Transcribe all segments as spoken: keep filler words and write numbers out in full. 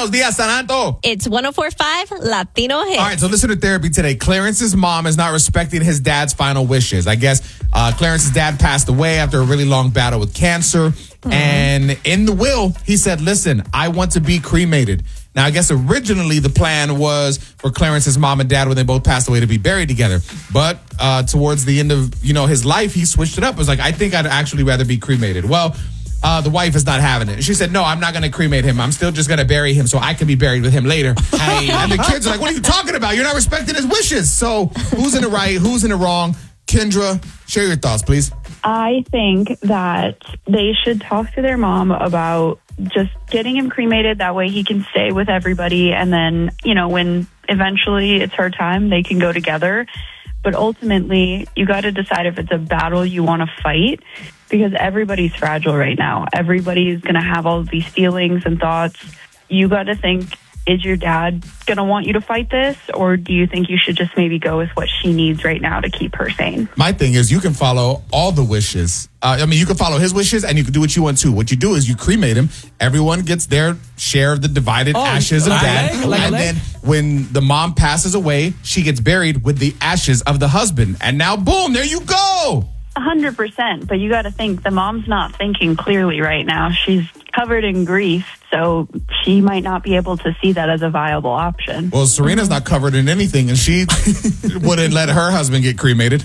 Buenos dias, Santo. It's one oh four point five Latino Hits. All right, so listen to therapy today. Clarence's mom is not respecting his dad's final wishes. I guess uh, Clarence's dad passed away after a really long battle with cancer. Mm-hmm. And in the will, he said, listen, I want to be cremated. Now, I guess originally the plan was for Clarence's mom and dad, when they both passed away, to be buried together. But uh, towards the end of, you know, his life, he switched it up. It was like, I think I'd actually rather be cremated. Well, uh, the wife is not having it. She said, no, I'm not going to cremate him. I'm still just going to bury him so I can be buried with him later. Hey, and the kids are like, what are you talking about? You're not respecting his wishes. So who's in the right? Who's in the wrong? Kendra, share your thoughts, please. I think that they should talk to their mom about just getting him cremated. That way he can stay with everybody. And then, you know, when eventually it's her time, they can go together. But ultimately, you got to decide if it's a battle you want to fight, because everybody's fragile right now. Everybody's going to have all of these feelings and thoughts. You got to think, is your dad going to want you to fight this? Or do you think you should just maybe go with what she needs right now to keep her sane? My thing is, you can follow all the wishes. Uh, I mean, you can follow his wishes and you can do what you want too. What you do is you cremate him. Everyone gets their share of the divided oh, ashes of dad. Like, and then when the mom passes away, she gets buried with the ashes of the husband. And now, boom, there you go. A hundred percent. But you got to think, the mom's not thinking clearly right now. She's covered in grief, so she might not be able to see that as a viable option. Well, Serena's not covered in anything, and she wouldn't let her husband get cremated.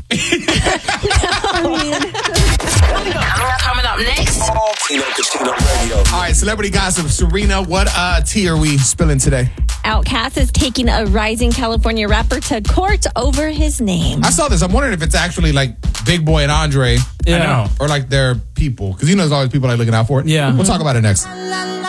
Coming up next. All right, celebrity gossip. Serena, what uh, tea are we spilling today? Outkast is taking a rising California rapper to court over his name. I saw this. I'm wondering if it's actually like Big Boy and Andre. Yeah. I know. Or like their people. Because you know there's always people like looking out for it. Yeah. We'll talk about it next.